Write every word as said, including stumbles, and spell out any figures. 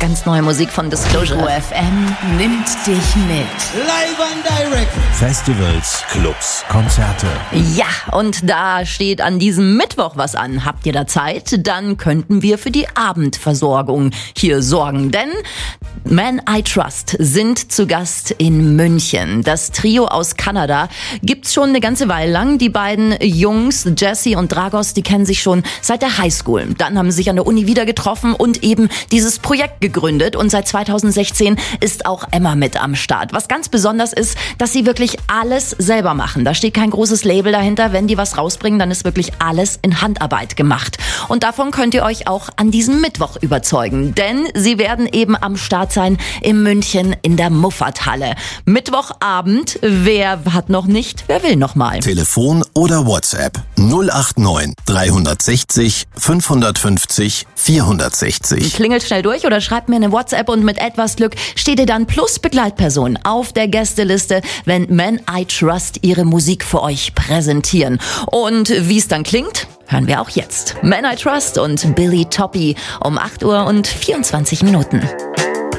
Ganz neue Musik von Disclosure. O F M nimmt dich mit. Live and direct. Festivals, Clubs, Konzerte. Ja, und da steht an diesem Mittwoch was an. Habt ihr da Zeit? Dann könnten wir für die Abendversorgung hier sorgen. Denn Man I Trust sind zu Gast in München. Das Trio aus Kanada gibt's schon eine ganze Weile lang. Die beiden Jungs, Jesse und Dragos, die kennen sich schon seit der Highschool. Dann haben sie sich an der Uni wieder getroffen und eben dieses Projekt gegründet. Und seit zweitausendsechzehn ist auch Emma mit am Start. Was ganz besonders ist, dass sie wirklich alles selber machen. Da steht kein großes Label dahinter. Wenn die was rausbringen, dann ist wirklich alles in Handarbeit gemacht. Und davon könnt ihr euch auch an diesem Mittwoch überzeugen. Denn sie werden eben am Start sein in München in der Muffathalle. Mittwochabend. Wer hat noch nicht? Wer will noch mal? Telefon oder WhatsApp null acht neun drei sechs null fünf fünf null vier sechs null. Klingelt schnell durch oder schreibt mir eine WhatsApp und mit etwas Glück steht ihr dann plus Begleitperson auf der Gästeliste, wenn Man I Trust ihre Musik für euch präsentieren. Und wie es dann klingt, hören wir auch jetzt. Man I Trust und Billy Toppy um acht Uhr und vierundzwanzig Minuten.